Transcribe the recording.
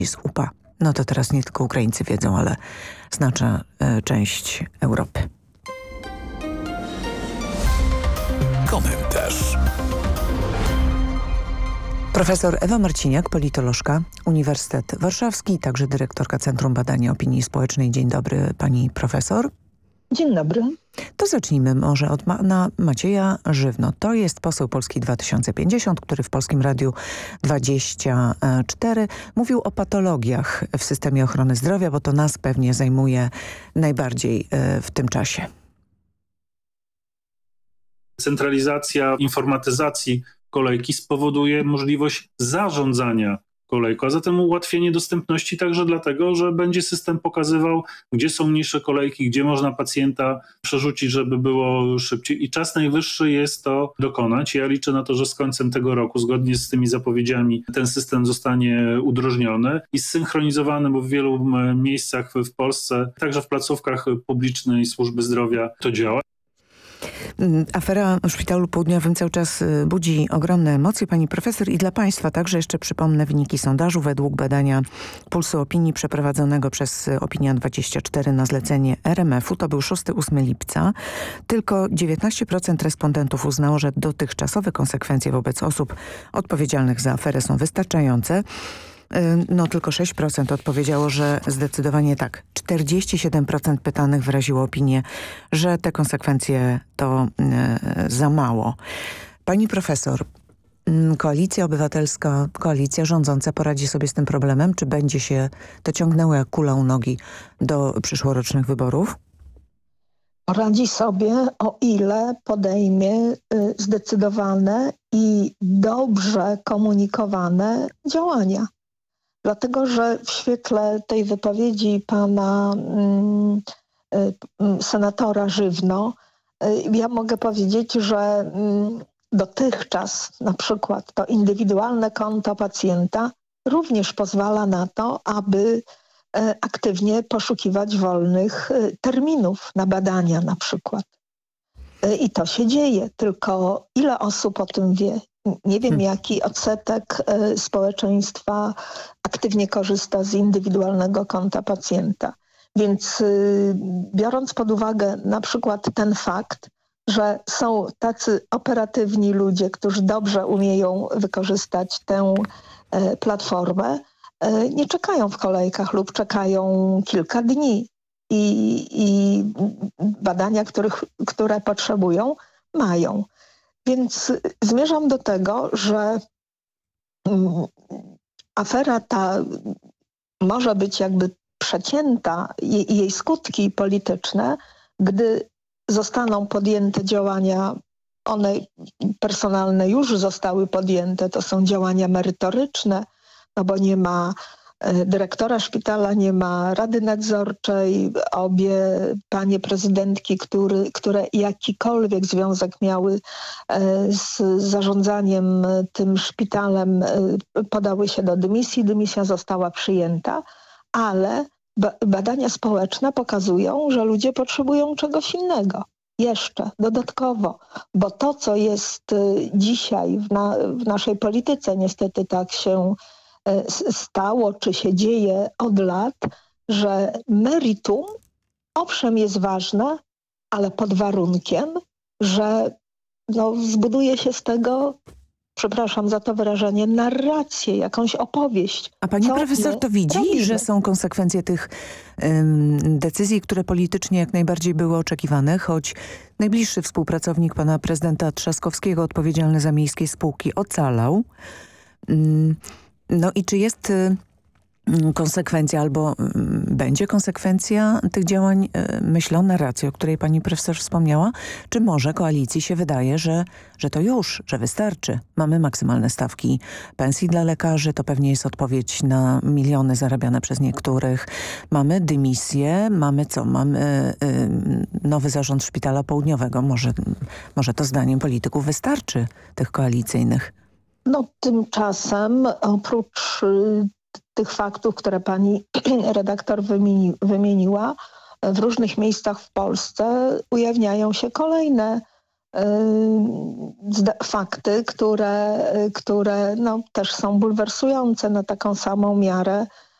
jest UPA. No to teraz nie tylko Ukraińcy wiedzą, ale znaczna część Europy. Komentarz. Profesor Ewa Marciniak, politolożka, Uniwersytet Warszawski, także dyrektorka Centrum Badania Opinii Społecznej. Dzień dobry, pani profesor. Dzień dobry. To zacznijmy może od pana Macieja Żywno. To jest poseł Polski 2050, który w Polskim Radiu 24 mówił o patologiach w systemie ochrony zdrowia, bo to nas pewnie zajmuje najbardziej w tym czasie. Centralizacja informatyzacji kolejki spowoduje możliwość zarządzania kolejką, a zatem ułatwienie dostępności także dlatego, że będzie system pokazywał, gdzie są mniejsze kolejki, gdzie można pacjenta przerzucić, żeby było szybciej i czas najwyższy jest to dokonać. Ja liczę na to, że z końcem tego roku, zgodnie z tymi zapowiedziami, ten system zostanie udrożniony i zsynchronizowany, bo w wielu miejscach w Polsce, także w placówkach publicznej służby zdrowia to działa. Afera w Szpitalu Południowym cały czas budzi ogromne emocje, pani profesor, i dla państwa także jeszcze przypomnę wyniki sondażu według badania Pulsu Opinii przeprowadzonego przez Opinia24 na zlecenie RMF-u. To był 6-8 lipca. Tylko 19% respondentów uznało, że dotychczasowe konsekwencje wobec osób odpowiedzialnych za aferę są wystarczające. No tylko 6% odpowiedziało, że zdecydowanie tak. 47% pytanych wyraziło opinię, że te konsekwencje to za mało. Pani profesor, Koalicja Obywatelska, koalicja rządząca poradzi sobie z tym problemem? Czy będzie się to ciągnęło jak kula u nogi do przyszłorocznych wyborów? Poradzi sobie, o ile podejmie zdecydowane i dobrze komunikowane działania. Dlatego, że w świetle tej wypowiedzi pana senatora Żywno, ja mogę powiedzieć, że dotychczas na przykład to indywidualne konto pacjenta również pozwala na to, aby aktywnie poszukiwać wolnych terminów na badania na przykład. I to się dzieje, tylko ile osób o tym wie? Nie wiem, jaki odsetek społeczeństwa aktywnie korzysta z indywidualnego konta pacjenta. Więc biorąc pod uwagę na przykład ten fakt, że są tacy operatywni ludzie, którzy dobrze umieją wykorzystać tę platformę, nie czekają w kolejkach lub czekają kilka dni i badania, które potrzebują, mają. Więc zmierzam do tego, że afera ta może być jakby przecięta i jej skutki polityczne, gdy zostaną podjęte działania, one personalne już zostały podjęte, to są działania merytoryczne, no bo nie ma dyrektora szpitala, nie ma rady nadzorczej, obie panie prezydentki, które jakikolwiek związek miały z zarządzaniem tym szpitalem, podały się do dymisji. Dymisja została przyjęta, ale badania społeczne pokazują, że ludzie potrzebują czegoś innego. Jeszcze dodatkowo, bo to, co jest dzisiaj w naszej polityce, niestety tak się stało, czy się dzieje od lat, że meritum owszem jest ważne, ale pod warunkiem, że zbuduje się z tego, przepraszam za to wyrażenie, narrację, jakąś opowieść. A pani profesor to widzi, robimy, że są konsekwencje tych decyzji, które politycznie jak najbardziej były oczekiwane, choć najbliższy współpracownik pana prezydenta Trzaskowskiego, odpowiedzialny za miejskie spółki, ocalał. No i czy jest konsekwencja albo będzie konsekwencja tych działań, myślę o narracji, o której pani profesor wspomniała, czy może koalicji się wydaje, że to już, że wystarczy. Mamy maksymalne stawki pensji dla lekarzy, to pewnie jest odpowiedź na miliony zarabiane przez niektórych. Mamy dymisję, mamy co? Mamy nowy zarząd Szpitala Południowego. Może to zdaniem polityków wystarczy, tych koalicyjnych. No tymczasem oprócz tych faktów, które pani redaktor wymieniła, w różnych miejscach w Polsce ujawniają się kolejne fakty, które no, też są bulwersujące na taką samą miarę.